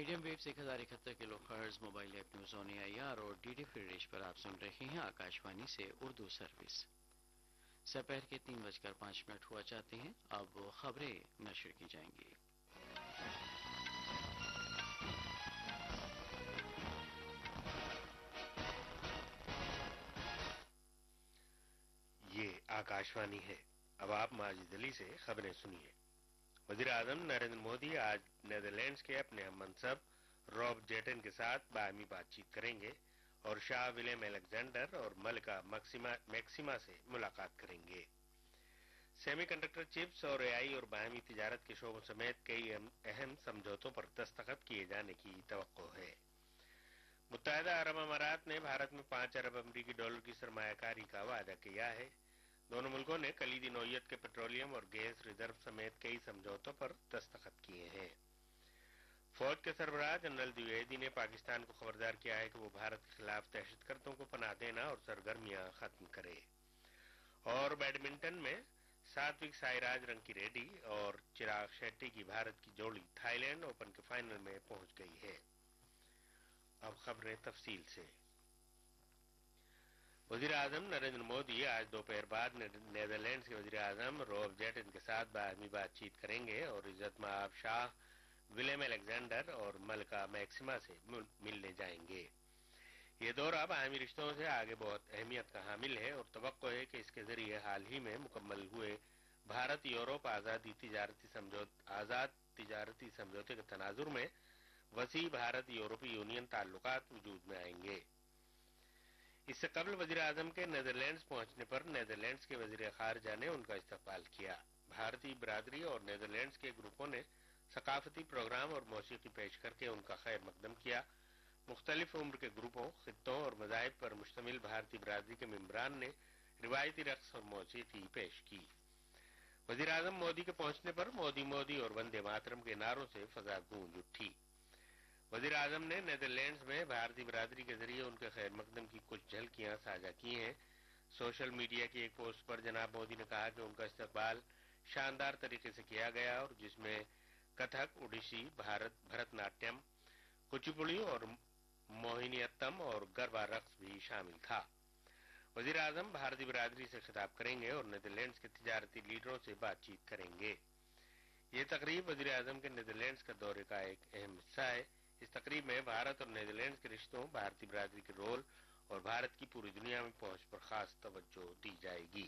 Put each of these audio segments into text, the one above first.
Medium view 1071 kilo hertz mobile app news on AIR اور DD free ریش پر آپ سن رہے ہیں آکاشوانی سے اردو سروس۔ دوپہر کے 3:05 ہوا چاہتے ہیں، اب خبریں نشر کی جائیں گی۔ یہ آکاشوانی ہے۔ اب آپ ماجد علی سے خبریں سنیے۔ وزیر اعظم نریندر مودی آج نیدرلینڈز کے اپنے ہم منصب روب جیٹن کے ساتھ باہمی بات چیت کریں گے اور شاہ ولیم الیگزینڈر اور ملکہ میکسیما سے ملاقات کریں گے۔ سیمی کنڈکٹر چپس اور AI اور باہمی تجارت کے شعبوں سمیت کئی اہم سمجھوتوں پر دستخط کیے جانے کی توقع ہے۔ متحدہ عرب امارات نے بھارت میں 5 ارب امریکی ڈالر کی سرمایہ کاری کا وعدہ کیا ہے۔ دونوں ملکوں نے کلیدی نوعیت کے پیٹرولیم اور گیس ریزرو سمیت کئی سمجھوتوں پر دستخط کیے ہیں۔ فوج کے سربراہ جنرل دویدی نے پاکستان کو خبردار کیا ہے کہ وہ بھارت کے خلاف دہشت گردوں کو پناہ دینا اور سرگرمیاں ختم کرے۔ اور بیڈمنٹن میں ساتوک سائراج رنکی ریڈی اور چراغ شیٹی کی بھارت کی جوڑی تھائی لینڈ اوپن کے فائنل میں پہنچ گئی ہے۔ اب خبریں تفصیل سے۔ وزیر اعظم نریندر مودی آج دوپہر بعد نیدرلینڈز کے وزیر اعظم روب جیٹن کے ساتھ باہمی بات چیت کریں گے اور عزت مآب شاہ ولیم الیگزینڈر اور ملکہ میکسیما سے ملنے جائیں گے۔ یہ دورہ باہمی رشتوں سے آگے بہت اہمیت کا حامل ہے اور توقع ہے کہ اس کے ذریعے حال ہی میں مکمل ہوئے بھارت یورپ آزاد تجارتی سمجھوتے کے تناظر میں وسیع بھارت یورپی یونین تعلقات وجود میں آئیں گے۔ اس سے قبل وزیر اعظم کے نیدرلینڈز پہنچنے پر نیدرلینڈز کے وزیر خارجہ نے ان کا استقبال کیا۔ بھارتی برادری اور نیدرلینڈز کے گروپوں نے ثقافتی پروگرام اور موسیقی پیش کر کے ان کا خیر مقدم کیا۔ مختلف عمر کے گروپوں، خطوں اور مذاہب پر مشتمل بھارتی برادری کے ممبران نے روایتی رقص اور موسیقی پیش کی۔ وزیر اعظم مودی کے پہنچنے پر مودی مودی اور وندے ماترم کے نعروں سے فضا گونج اٹھی۔ وزیر اعظم نے نیدرلینڈز میں بھارتی برادری کے ذریعے ان کے خیر مقدم کی کچھ جھلکیاں ساجھا کی ہیں۔ سوشل میڈیا کی ایک پوسٹ پر جناب مودی نے کہا کہ ان کا استقبال شاندار طریقے سے کیا گیا اور جس میں کتھک، اوڈیسی، بھرت ناٹیم، کچی اور موہنی اتم اور گربا رقص بھی شامل تھا۔ وزیر اعظم بھارتی برادری سے خطاب کریں گے اور نیدرلینڈز کے تجارتی لیڈروں سے بات چیت کریں گے۔ یہ تقریب وزیر اعظم کے نیدرلینڈز کا دورے کا ایک اہم حصہ ہے۔ اس تقریب میں بھارت اور نیدرلینڈز کے رشتوں، بھارتی برادری کے رول اور بھارت کی پوری دنیا میں پہنچ پر خاص توجہ دی جائے گی۔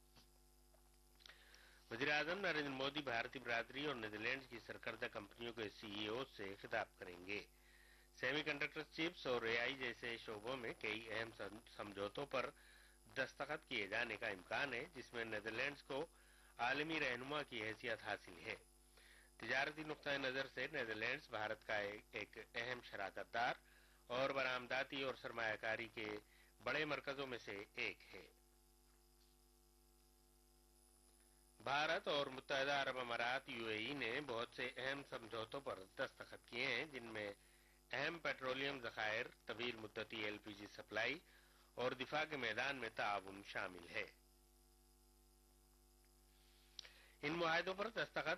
وزیر اعظم نریندر مودی بھارتی برادری اور نیدرلینڈز کی سرکردہ کمپنیوں کے CEOز سے خطاب کریں گے۔ سیمی کنڈکٹر چپس اور AI جیسے شعبوں میں کئی اہم سمجھوتوں پر دستخط کیے جانے کا امکان ہے، جس میں نیدرلینڈز کو عالمی رہنما کی حیثیت حاصل ہے۔ تجارتی نقطہ نظر سے نیدرلینڈز بھارت کا ایک اہم شراکت دار اور برآمداتی اور سرمایہ کاری کے بڑے مرکزوں میں سے ایک ہے۔ بھارت اور متحدہ عرب امارات UAE نے بہت سے اہم سمجھوتوں پر دستخط کیے ہیں، جن میں اہم پیٹرولیم ذخائر، طویل مدتی LPG سپلائی اور دفاع کے میدان میں تعاون شامل ہے۔ ان معاہدوں پر دستخط